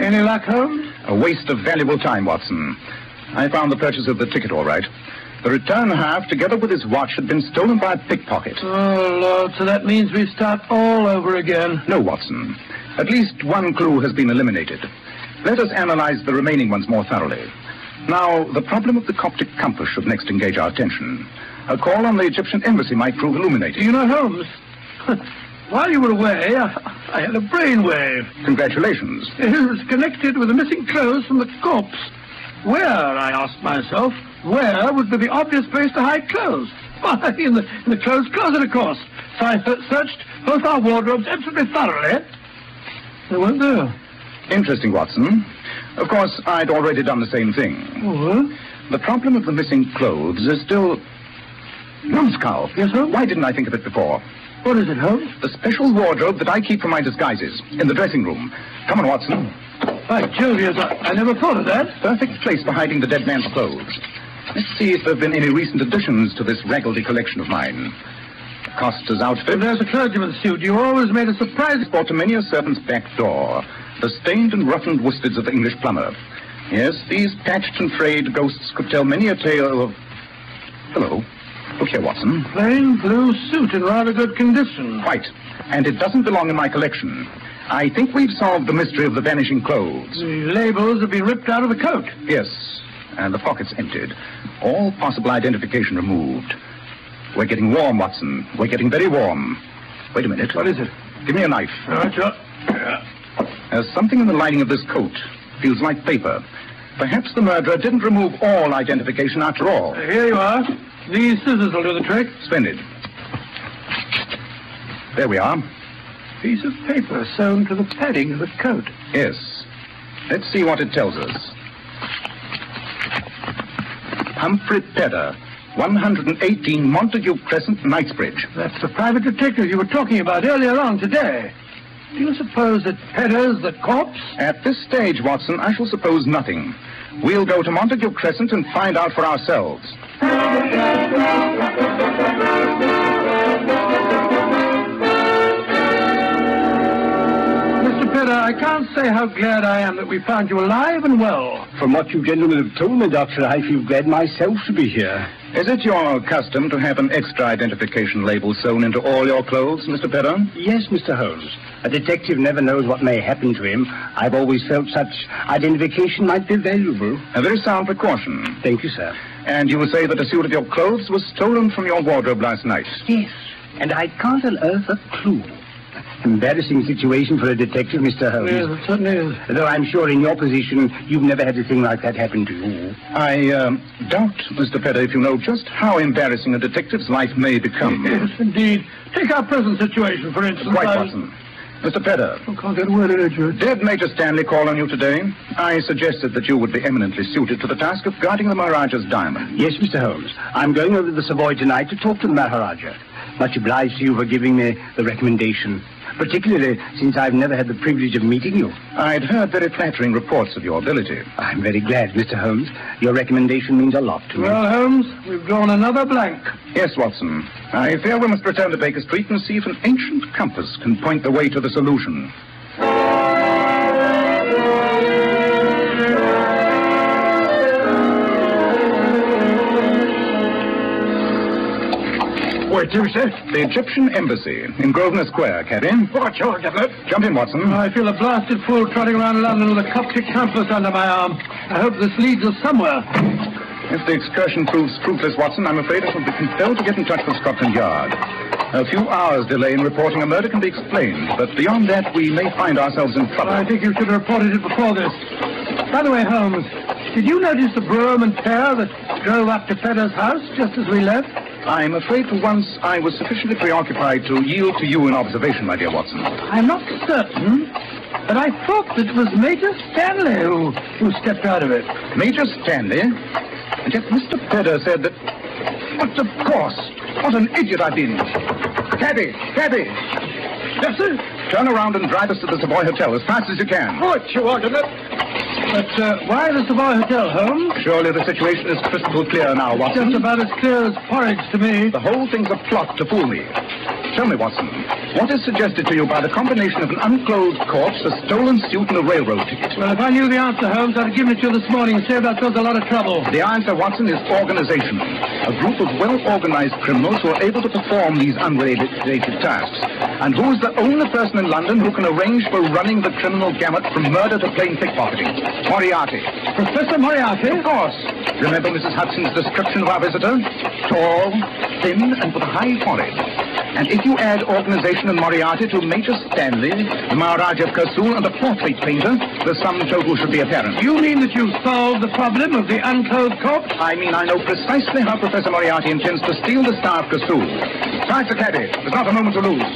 Any luck, Holmes? A waste of valuable time, Watson. I found the purchaser of the ticket all right. The return half, together with his watch, had been stolen by a pickpocket. Oh, Lord, so that means we start all over again. No, Watson. At least one clue has been eliminated. Let us analyze the remaining ones more thoroughly. Now, the problem of the Coptic compass should next engage our attention. A call on the Egyptian embassy might prove illuminating. You know, Holmes, while you were away, I had a brainwave. Congratulations. It was connected with the missing clothes from the corpse. Where, I asked myself, where would be the obvious place to hide clothes? Why, in the clothes closet, of course. So I searched both our wardrobes absolutely thoroughly. They weren't there. Interesting, Watson. Of course, I'd already done the same thing. Oh? The problem of the missing clothes is still... Numbskull. Yes, sir? Why didn't I think of it before? What is it, Holmes? The special wardrobe that I keep for my disguises in the dressing room. Come on, Watson. By Jove, yes, I never thought of that. Perfect place for hiding the dead man's clothes. Let's see if there have been any recent additions to this Raggledy collection of mine. Costa's outfit. There's a clergyman's suit. You always made a surprise. Brought to many a servant's back door. The stained and roughened worsteds of the English plumber. Yes, these patched and frayed ghosts could tell many a tale of... Hello. Look here, Watson. Plain blue suit in rather good condition. Quite. And it doesn't belong in my collection. I think we've solved the mystery of the vanishing clothes. The labels have been ripped out of the coat. Yes, and the pockets emptied. All possible identification removed. We're getting warm, Watson. We're getting very warm. Wait a minute. What is it? Give me a knife. All right, sure. There's something in the lining of this coat. Feels like paper. Perhaps the murderer didn't remove all identification after all. Here you are. These scissors will do the trick. Splendid. There we are. Piece of paper sewn to the padding of the coat. Yes. Let's see what it tells us. Humphrey Pedder, 118 Montague Crescent, Knightsbridge. That's the private detective you were talking about earlier on today. Do you suppose that Pedder's the corpse? At this stage, Watson, I shall suppose nothing. We'll go to Montague Crescent and find out for ourselves. Mr. Pedder, I can't say how glad I am that we found you alive and well. From what you gentlemen have told me, Doctor, I feel glad myself to be here. Is it your custom to have an extra identification label sewn into all your clothes, Mr. Pedder? Yes, Mr. Holmes. A detective never knows what may happen to him. I've always felt such identification might be valuable. A very sound precaution. Thank you, sir. And you will say that a suit of your clothes was stolen from your wardrobe last night? Yes, and I can't unearth a clue. Embarrassing situation for a detective, Mr. Holmes. Yes, it certainly is. Though I'm sure in your position, you've never had a thing like that happen to you. I doubt, Mr. Pedder, if you know just how embarrassing a detective's life may become. Yes, indeed. Take our present situation, for instance. Quite, Watson. Mr. Pedder. I can't get a word in it, George. Did Major Stanley call on you today? I suggested that you would be eminently suited to the task of guarding the Maharaja's diamond. Yes, Mr. Holmes. I'm going over to the Savoy tonight to talk to the Maharaja. Much obliged to you for giving me the recommendation, particularly since I've never had the privilege of meeting you. I'd heard very flattering reports of your ability. I'm very glad, Mr. Holmes. Your recommendation means a lot to me. Well, Holmes, we've drawn another blank. Yes, Watson. I fear we must return to Baker Street and see if an ancient compass can point the way to the solution. Where to, sir? The Egyptian embassy in Grosvenor Square, Caddy. Watch your Giblet. Jump in, Watson. I feel a blasted fool trotting around London with a Coptic compass under my arm. I hope this leads us somewhere. If the excursion proves fruitless, Watson, I'm afraid I shall be compelled to get in touch with Scotland Yard. A few hours' delay in reporting a murder can be explained, but beyond that, we may find ourselves in trouble. I think you should have reported it before this. By the way, Holmes, did you notice the brougham and pair that drove up to Pedder's house just as we left? I'm afraid for once I was sufficiently preoccupied to yield to you in observation, my dear Watson. I'm not certain, but I thought that it was Major Stanley who stepped out of it. Major Stanley? And yet Mr. Pedder said that... But of course, what an idiot I've been. Cabby! Yes, sir? Turn around and drive us to the Savoy Hotel as fast as you can. What you want to know? But why the Savoy Hotel, Holmes? Surely the situation is crystal clear now, Watson. Just about as clear as porridge to me. The whole thing's a plot to fool me. Tell me, Watson, what is suggested to you by the combination of an unclothed corpse, a stolen suit, and a railroad ticket? Well, if I knew the answer, Holmes, I'd have given it to you this morning and saved ourselves a lot of trouble. The answer, Watson, is organization. A group of well-organized criminals who are able to perform these unrelated tasks. And who is the only person in London who can arrange for running the criminal gamut from murder to plain pickpocketing? Moriarty. Professor Moriarty? Of course. Remember Mrs. Hudson's description of our visitor? Tall, thin, and with a high forehead. And if you add organization and Moriarty to Major Stanley, the Maharaja of Kasul, and a portrait painter, the sum total should be apparent. You mean that you've solved the problem of the unclothed corpse? I mean, I know precisely how Professor Moriarty intends to steal the Star of Kasul. Strike the caddy. There's not a moment to lose.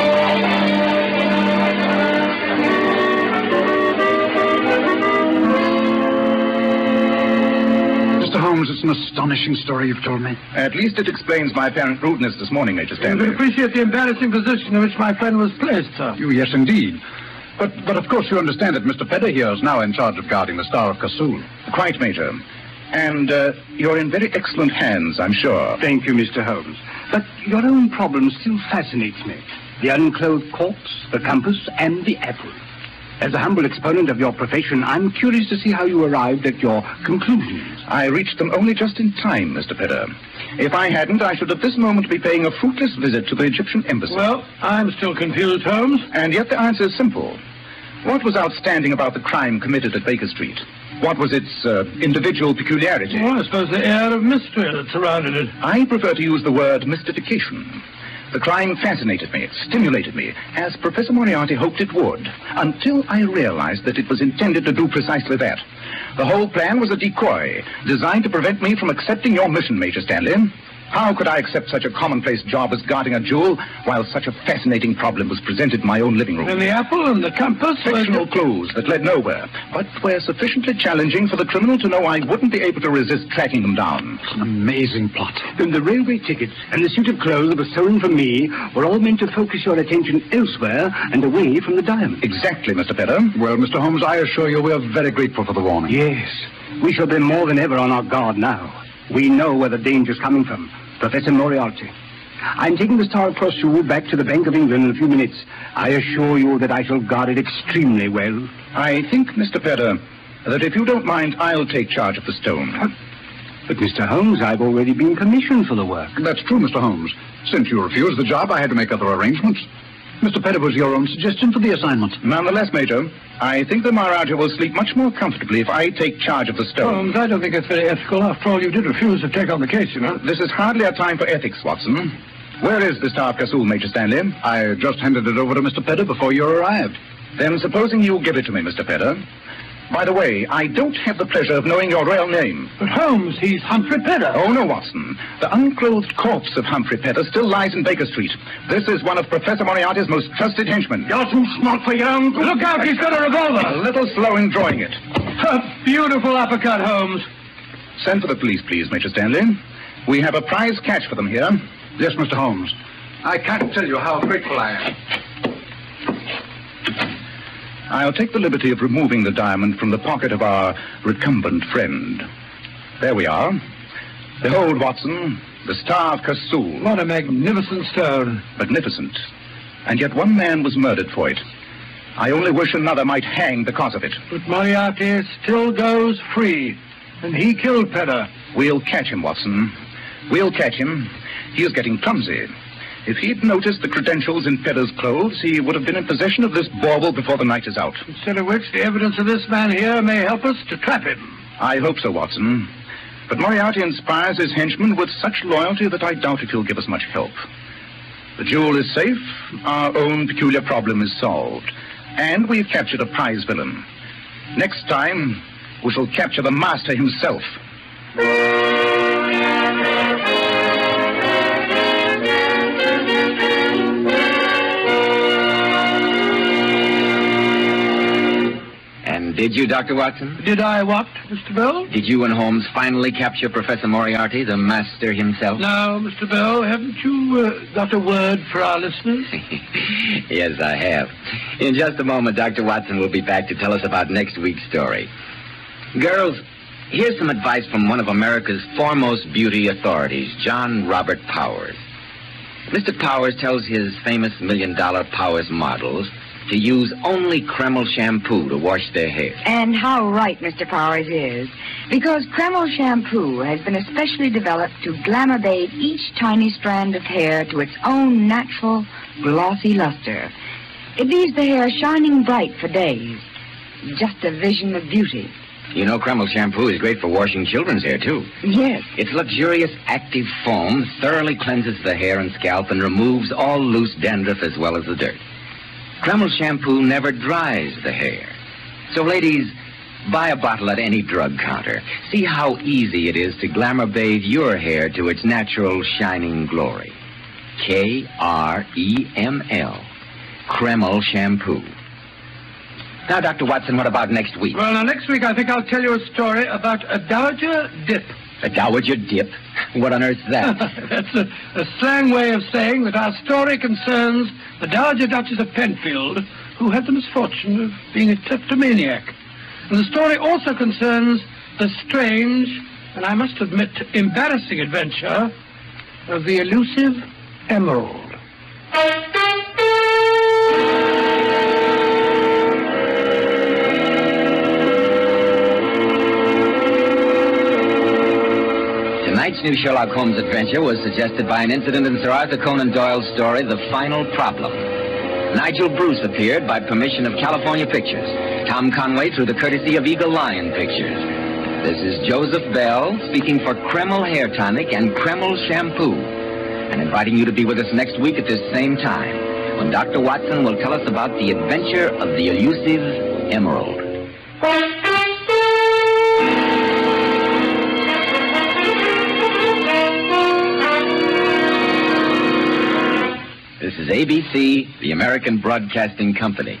Mr. Holmes, it's an astonishing story you've told me. At least it explains my apparent rudeness this morning, Major You Stanley. can appreciate the embarrassing position in which my friend was placed, sir. Yes, indeed. But of course you understand that Mr. Pedder here is now in charge of guarding the Star of Kasul. Quite, Major. And you're in very excellent hands, I'm sure. Thank you, Mr. Holmes. But your own problem still fascinates me. The unclothed corpse, the compass, and the apple. As a humble exponent of your profession, I'm curious to see how you arrived at your conclusions. I reached them only just in time, Mr. Pedder. If I hadn't, I should at this moment be paying a fruitless visit to the Egyptian embassy. Well, I'm still confused, Holmes. And yet the answer is simple. What was outstanding about the crime committed at Baker Street? What was its individual peculiarity? Well, I suppose the air of mystery that surrounded it. I prefer to use the word mystification. The crime fascinated me, stimulated me, as Professor Moriarty hoped it would, until I realized that it was intended to do precisely that. The whole plan was a decoy, designed to prevent me from accepting your mission, Major Stanley. How could I accept such a commonplace job as guarding a jewel while such a fascinating problem was presented in my own living room? And the apple and the compass... Fictional clues that led nowhere, but were sufficiently challenging for the criminal to know I wouldn't be able to resist tracking them down. It's an amazing plot. And the railway tickets and the suit of clothes that was stolen from me were all meant to focus your attention elsewhere and away from the diamond. Exactly, Mr. Pedder. Well, Mr. Holmes, I assure you we are very grateful for the warning. Yes, we shall be more than ever on our guard now. We know where the danger's coming from. Professor Moriarty. I'm taking the Star across you back to the Bank of England in a few minutes. I assure you that I shall guard it extremely well. I think, Mr. Pedder, that if you don't mind, I'll take charge of the stone. But, Mr. Holmes, I've already been commissioned for the work. That's true, Mr. Holmes. Since you refused the job, I had to make other arrangements. Mr. Pedder, was your own suggestion for the assignment. Nonetheless, Major, I think the Maharaja will sleep much more comfortably if I take charge of the stone. Holmes, I don't think it's very ethical. After all, you did refuse to take on the case, you know. This is hardly a time for ethics, Watson. Where is the Star of Kasul, Major Stanley? I just handed it over to Mr. Pedder before you arrived. Then supposing you give it to me, Mr. Pedder. By the way, I don't have the pleasure of knowing your real name. But Holmes, he's Humphrey Pedder. Oh, no, Watson. The unclothed corpse of Humphrey Pedder still lies in Baker Street. This is one of Professor Moriarty's most trusted henchmen. You're too smart for your own good. Look out, he's got a revolver. A little slow in drawing it. A beautiful uppercut, Holmes. Send for the police, please, Major Stanley. We have a prize catch for them here. Yes, Mr. Holmes. I can't tell you how grateful I am. I'll take the liberty of removing the diamond from the pocket of our recumbent friend. There we are. Behold, Watson, the Star of Kasul. What a magnificent stone. Magnificent. And yet one man was murdered for it. I only wish another might hang because of it. But Moriarty still goes free, and he killed Pedder. We'll catch him, Watson. We'll catch him. He is getting clumsy. If he'd noticed the credentials in Pedder's clothes, he would have been in possession of this bauble before the night is out. Instead of which, the evidence of this man here may help us to trap him. I hope so, Watson. But Moriarty inspires his henchmen with such loyalty that I doubt if he'll give us much help. The jewel is safe, our own peculiar problem is solved, and we've captured a prize villain. Next time, we shall capture the master himself. Did you, Dr. Watson? Did I what, Mr. Bell? Did you and Holmes finally capture Professor Moriarty, the master himself? No, Mr. Bell, haven't you got a word for our listeners? Yes, I have. In just a moment, Dr. Watson will be back to tell us about next week's story. Girls, here's some advice from one of America's foremost beauty authorities, John Robert Powers. Mr. Powers tells his famous $1 million Powers models to use only Kreml shampoo to wash their hair. And how right Mr. Powers is. Because Kreml shampoo has been especially developed to glamour bathe each tiny strand of hair to its own natural, glossy luster. It leaves the hair shining bright for days. Just a vision of beauty. You know, Kreml shampoo is great for washing children's hair, too. Yes. Its luxurious active foam thoroughly cleanses the hair and scalp and removes all loose dandruff as well as the dirt. Kreml shampoo never dries the hair. So, ladies, buy a bottle at any drug counter. See how easy it is to glamour bathe your hair to its natural shining glory. Kreml. Kreml shampoo. Now, Dr. Watson, what about next week? Well, now, next week I think I'll tell you a story about a dowager dip. A dowager dip? What on earth's that? That's a slang way of saying that our story concerns the Dowager Duchess of Penfield, who had the misfortune of being a kleptomaniac. And the story also concerns the strange, and I must admit, embarrassing adventure of the elusive emerald. Tonight's new Sherlock Holmes adventure was suggested by an incident in Sir Arthur Conan Doyle's story, The Final Problem. Nigel Bruce appeared by permission of California Pictures. Tom Conway through the courtesy of Eagle Lion Pictures. This is Joseph Bell speaking for Kreml Hair Tonic and Kreml Shampoo, and inviting you to be with us next week at this same time, when Dr. Watson will tell us about the adventure of the elusive emerald. This is ABC, the American Broadcasting Company.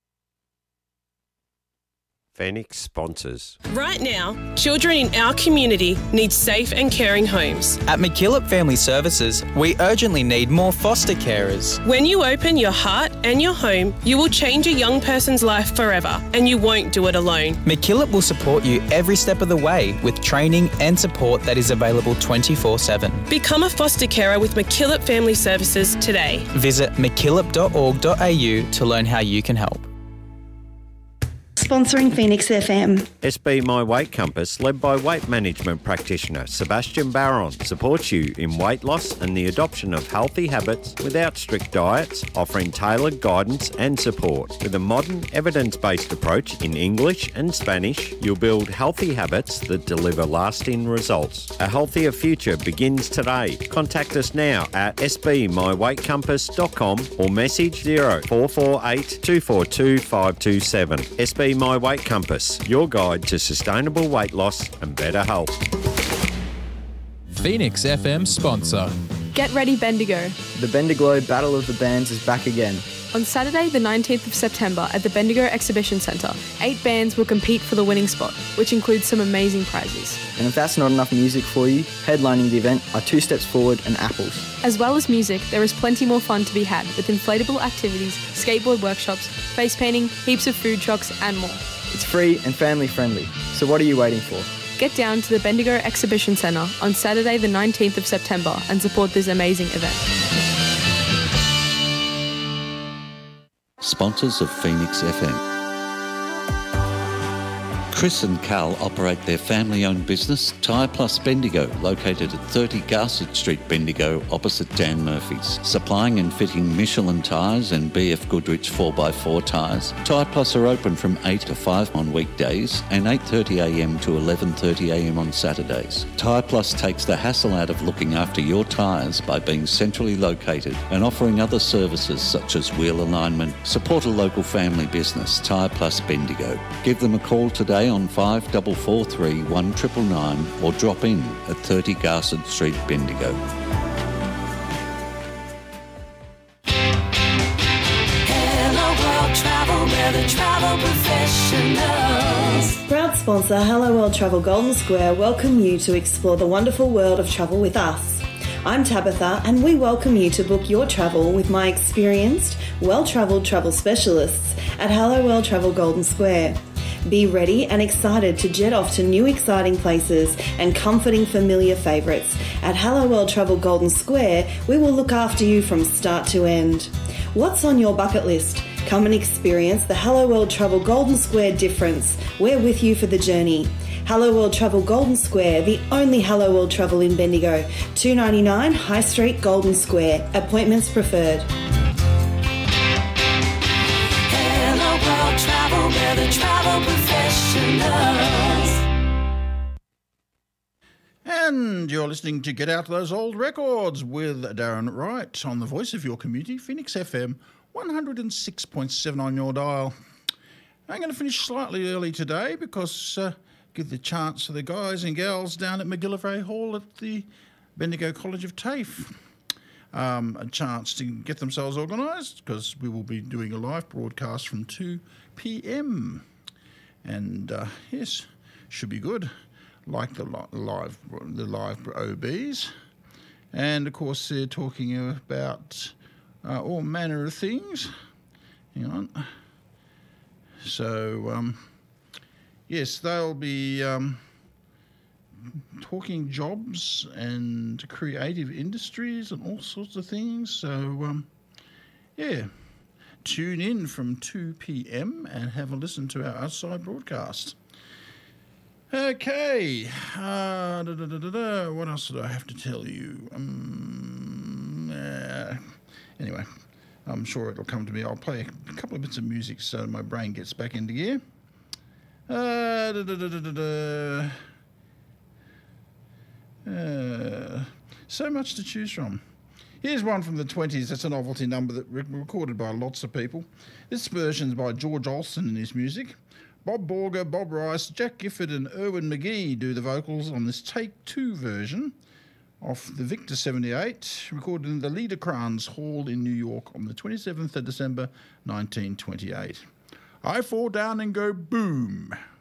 Phoenix sponsors. Right now, children in our community need safe and caring homes. At McKillop Family Services, we urgently need more foster carers. When you open your heart and your home, you will change a young person's life forever, and you won't do it alone. McKillop will support you every step of the way with training and support that is available 24/7. Become a foster carer with McKillop Family Services today. Visit mckillop.org.au to learn how you can help. Sponsoring Phoenix FM. SB My Weight Compass, led by weight management practitioner Sebastian Barron, supports you in weight loss and the adoption of healthy habits without strict diets, offering tailored guidance and support. With a modern, evidence-based approach in English and Spanish, you'll build healthy habits that deliver lasting results. A healthier future begins today. Contact us now at sbmyweightcompass.com or message 0448 242 527. SB My Weight Compass, your guide to sustainable weight loss and better health. Phoenix FM sponsor. Get ready, Bendigo. The Bendigo Battle of the Bands is back again. On Saturday, the 19th of September at the Bendigo Exhibition Centre, 8 bands will compete for the winning spot, which includes some amazing prizes. And if that's not enough music for you, headlining the event are Two Steps Forward and Apples. As well as music, there is plenty more fun to be had with inflatable activities, skateboard workshops, face painting, heaps of food trucks and more. It's free and family friendly, so what are you waiting for? Get down to the Bendigo Exhibition Centre on Saturday the 19th of September and support this amazing event. Sponsors of Phoenix FM. Chris and Carl operate their family-owned business, Tyre Plus Bendigo, located at 30 Garsett Street, Bendigo, opposite Dan Murphy's. Supplying and fitting Michelin tyres and BF Goodrich 4x4 tyres, Tyre Plus are open from 8 to 5 on weekdays and 8:30am to 11:30am on Saturdays. Tyre Plus takes the hassle out of looking after your tyres by being centrally located and offering other services such as wheel alignment. Support a local family business, Tyre Plus Bendigo. Give them a call today on 5443 1999 or drop in at 30 Garsett Street, Bendigo. Hello World Travel, we're the travel professionals. Proud sponsor Hello World Travel Golden Square welcome you to explore the wonderful world of travel with us. I'm Tabitha and we welcome you to book your travel with my experienced, well-travelled travel specialists at Hello World Travel Golden Square. Be ready and excited to jet off to new exciting places and comforting familiar favourites. At Hello World Travel Golden Square, we will look after you from start to end. What's on your bucket list? Come and experience the Hello World Travel Golden Square difference. We're with you for the journey. Hello World Travel Golden Square, the only Hello World Travel in Bendigo. $2.99 High Street, Golden Square. Appointments preferred. Hello World Travel, we're the travel professionals. And you're listening to Get Out Those Old Records with Darren Wright on the voice of your community, Phoenix FM 106.7 on your dial. I'm going to finish slightly early today because give the chance to the guys and gals down at McGillivray Hall at the Bendigo College of TAFE a chance to get themselves organised, because we will be doing a live broadcast from 2 p.m. And yes, should be good, like the live OBs. And of course they're talking about all manner of things. Hang on. So yes, they'll be talking jobs and creative industries and all sorts of things. So, yeah, tune in from 2 p.m. and have a listen to our outside broadcast. Okay, what else did I have to tell you? Anyway, I'm sure it'll come to me. I'll play a couple of bits of music so my brain gets back into gear. So much to choose from. Here's one from the 20s. It's a novelty number that recorded by lots of people. This version's by George Olsen in his music. Bob Borger, Bob Rice, Jack Gifford and Erwin McGee do the vocals on this Take 2 version of the Victor 78, recorded in the Liederkranz Hall in New York on the 27th of December 1928. I fall down and go boom.